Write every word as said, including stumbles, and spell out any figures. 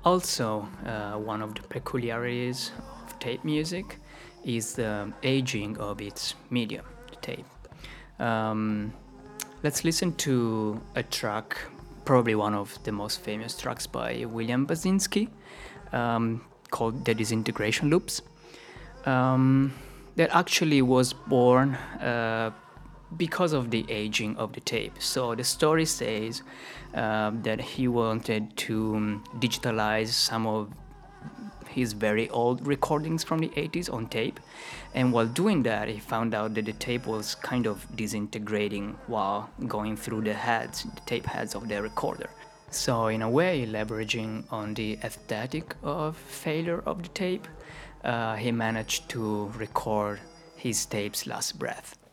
Also, uh, one of the peculiarities of tape music is the aging of its medium, the tape. Um, let's listen to a track, probably one of the most famous tracks by William Basinski, um, called The Disintegration Loops. Um, that actually was born uh, because of the aging of the tape. So the story says uh, that he wanted to um, digitalize some of his very old recordings from the eighties on tape. And while doing that, he found out that the tape was kind of disintegrating while going through the heads, the tape heads of the recorder. So, in a way, leveraging on the aesthetic of failure of the tape, uh, he managed to record his tape's last breath.